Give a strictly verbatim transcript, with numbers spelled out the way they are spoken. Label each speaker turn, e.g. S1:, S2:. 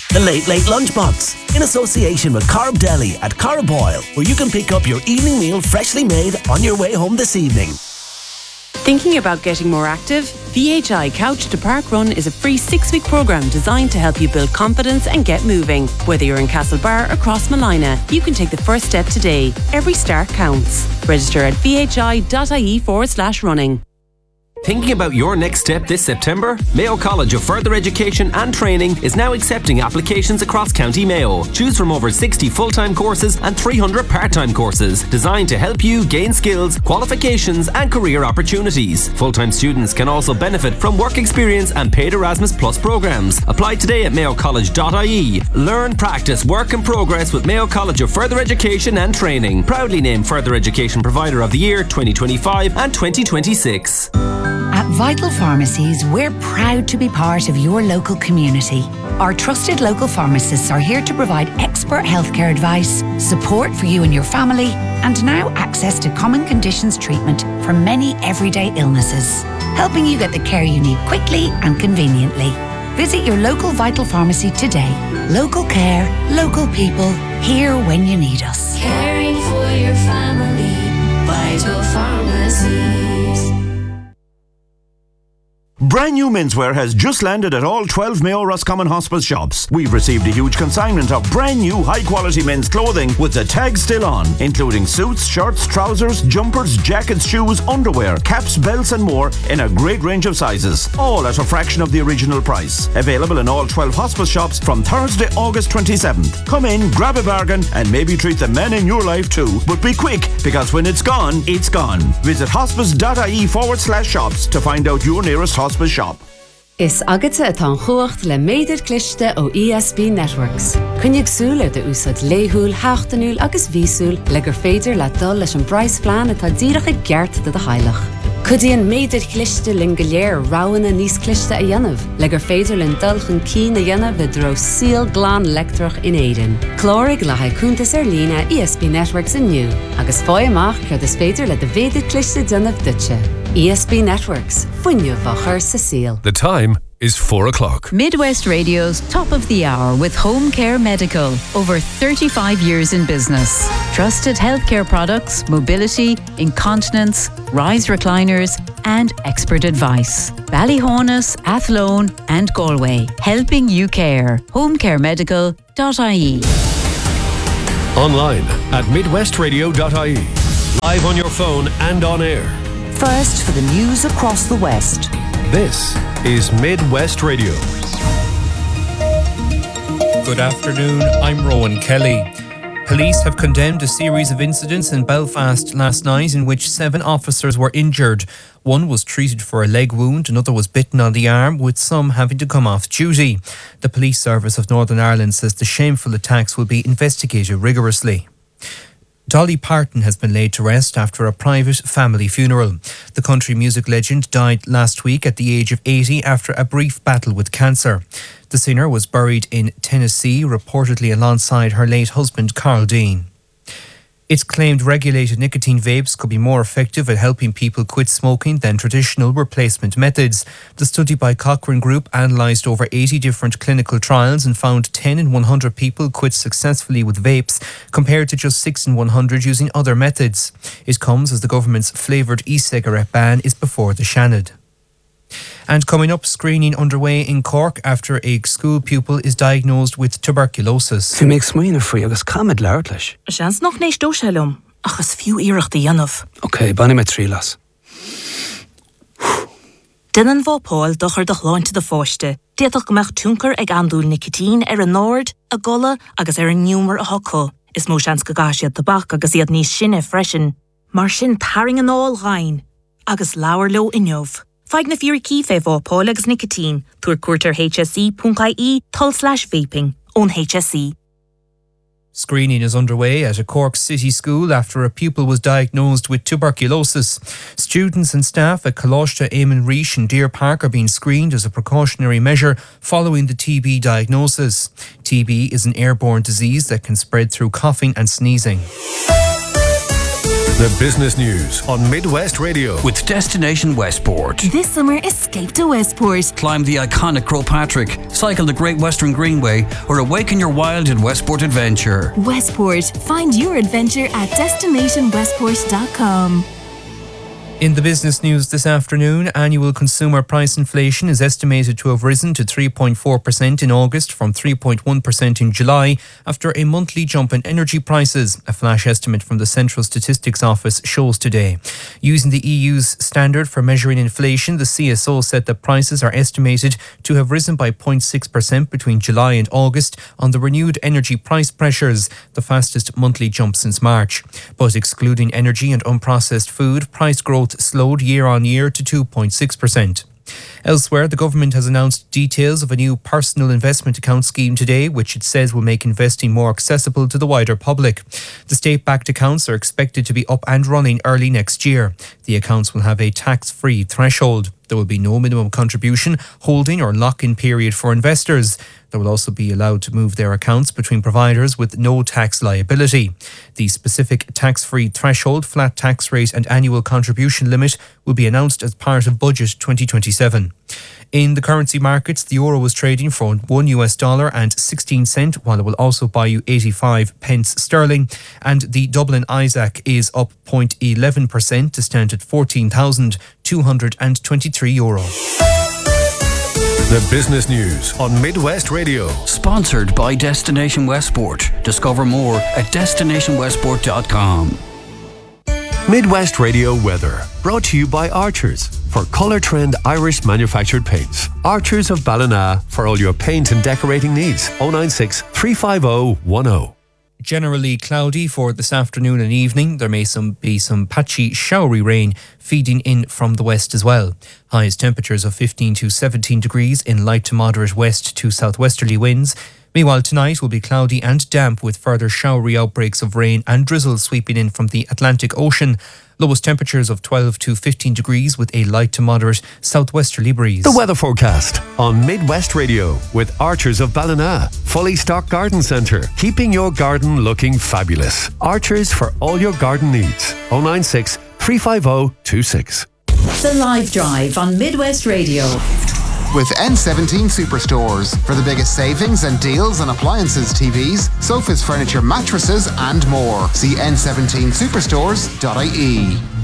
S1: The Late Late Lunchbox, in association with Carb Deli at Carboil, where you can pick up your evening meal freshly made on your way home this evening.
S2: Thinking about getting more active? V H I Couch to Park Run is a free six-week programme designed to help you build confidence and get moving. Whether you're in Castlebar or Crossmolina, you can take the first step today. Every start counts. Register at vhi.ie forward slash running.
S3: Thinking about your next step this September? Mayo College of Further Education and Training is now accepting applications across County Mayo. Choose from over sixty full-time courses and three hundred part-time courses designed to help you gain skills, qualifications and career opportunities. Full-time students can also benefit from work experience and paid Erasmus Plus programs. Apply today at mayo college dot I E. Learn, practice, work and progress with Mayo College of Further Education and Training. Proudly named Further Education Provider of the Year twenty twenty-five and twenty twenty-six.
S4: At Vital Pharmacies, we're proud to be part of your local community. Our trusted local pharmacists are here to provide expert healthcare advice, support for you and your family, and now access to common conditions treatment for many everyday illnesses, helping you get the care you need quickly and conveniently. Visit your local Vital Pharmacy today. Local care, local people, here when you need us.
S5: Caring for your family, Vital Pharmacies.
S6: Brand new menswear has just landed at all twelve Mayo Roscommon Hospice shops. We've received a huge consignment of brand new high quality men's clothing with the tag still on, including suits, shirts, trousers, jumpers, jackets, shoes, underwear, caps, belts and more in a great range of sizes. All at a fraction of the original price. Available in all twelve hospice shops from Thursday, August twenty-seventh. Come in, grab a bargain and maybe treat the men in your life too. But be quick, because when it's gone, it's gone. Visit hospice.ie forward slash shops to find out your nearest hospice shop.
S7: Is agate atá chuacht le méidir cliste ó E S B Networks. Cynnig súle de úsad léhúil, háchtanúil agus vísúil le gur féidir le dul leis an Bryce plan atá díreach i gceart de de hailach. Cudíon méidir cliste lin go léir ráhanna níos cliste a dhéanamh, le gur féidir lin dulchan cín a dhéanamh le dro síl glán lectrach in éidean. Clórig le haicúntas ar lína E S B Networks inniu, agus fáil amach chuir is féidir le de féidir cliste déanamh duitse. E S B Networks, fuinneamh a chur sa síl.
S8: The time is four o'clock.
S9: Midwest Radio's Top of the Hour with Home Care Medical. Over thirty-five years in business. Trusted healthcare products, mobility, incontinence, rise recliners, and expert advice. Ballyhonus, Athlone, and Galway. Helping you care. home care medical dot I E.
S8: Online at midwest radio dot I E. Live on your phone and on air.
S10: First for the news across the West.
S8: This is Midwest Radio.
S11: Good afternoon, I'm Rowan Kelly. Police have condemned a series of incidents in Belfast last night in which seven officers were injured. One was treated for a leg wound, another was bitten on the arm, with some having to come off duty. The Police Service of Northern Ireland says the shameful attacks will be investigated rigorously. Dolly Parton has been laid to rest after a private family funeral. The country music legend died last week at the age of eighty after a brief battle with cancer. The singer was buried in Tennessee, reportedly alongside her late husband, Carl Dean. It's claimed regulated nicotine vapes could be more effective at helping people quit smoking than traditional replacement methods. The study by Cochrane Group analysed over eighty different clinical trials and found ten in one hundred people quit successfully with vapes, compared to just six in one hundred using other methods. It comes as the government's flavoured e-cigarette ban is before the Shannon. And coming up, screening underway in Cork after a school pupil is diagnosed with tuberculosis.
S12: Fi méid smaoine faoi agus camid leir leis.
S13: Seans noch nééis dóisilumm, achas fiú iireachta dhéanamh.
S12: Ok, banna me trí las.
S13: Dinan bhópáil dochar do chláinte de fáiste. Déadach go meach túncar ag andúil nicotín ar an nord, a gola agus ar an nniúmar a hoco. Is mó seans go gáisiad tabach agus iad níos sinne freisin. Mar sin taring an áil ghain, agus leabhar leo inneomh. Feig na fíor cífe bhópáil agus nicotine, tuair cuairtar H S E dot I E tull slash vaping ón H S E.
S11: Screening is underway at a Cork city school after a pupil was diagnosed with tuberculosis. Students and staff at Coláiste Éamon Rish and Deer Park are being screened as a precautionary measure following the T B diagnosis. T B is an airborne disease that can spread through coughing and sneezing.
S8: The business news on Midwest Radio.
S14: With Destination Westport.
S15: This summer, escape to Westport.
S14: Climb the iconic Croagh Patrick, cycle the Great Western Greenway, or awaken your wild in Westport Adventure.
S15: Westport. Find your adventure at destination westport dot com.
S11: In the business news this afternoon, annual consumer price inflation is estimated to have risen to three point four percent in August from three point one percent in July after a monthly jump in energy prices, a flash estimate from the Central Statistics Office shows today. Using the E U's standard for measuring inflation, the C S O said that prices are estimated to have risen by zero point six percent between July and August on the renewed energy price pressures, the fastest monthly jump since March. But excluding energy and unprocessed food, price growth slowed year on year to two point six percent. Elsewhere, the government has announced details of a new personal investment account scheme today, which it says will make investing more accessible to the wider public. The state-backed accounts are expected to be up and running early next year. The accounts will have a tax-free threshold. There will be no minimum contribution, holding or lock-in period for investors. They will also be allowed to move their accounts between providers with no tax liability. The specific tax-free threshold, flat tax rate and annual contribution limit will be announced as part of Budget twenty twenty-seven. In the currency markets, the euro was trading for one US dollar and sixteen cent, while it will also buy you eighty-five pence sterling. And the Dublin Isaac is up zero point one one percent to stand at fourteen thousand two hundred twenty-three euro.
S8: The business news on Midwest Radio.
S14: Sponsored by Destination Westport. Discover more at destination westport dot com.
S8: Midwest Radio weather, brought to you by Archers for Colour Trend Irish manufactured paints. Archers of Ballina for all your paint and decorating needs. oh nine six, three five oh, one oh.
S11: Generally cloudy for this afternoon and evening. There may some be some patchy showery rain feeding in from the west as well. Highest temperatures of fifteen to seventeen degrees in light to moderate west to southwesterly winds. Meanwhile, tonight will be cloudy and damp with further showery outbreaks of rain and drizzle sweeping in from the Atlantic Ocean. Lowest temperatures of twelve to fifteen degrees with a light to moderate southwesterly breeze.
S8: The weather forecast on Midwest Radio with Archers of Ballina. Fully stocked garden centre, keeping your garden looking fabulous. Archers for all your garden needs. oh nine six, three five oh, two six.
S9: The Live Drive on Midwest Radio.
S16: With N seventeen Superstores for the biggest savings and deals on appliances, T Vs, sofas, furniture, mattresses and more. See n seventeen superstores dot I E.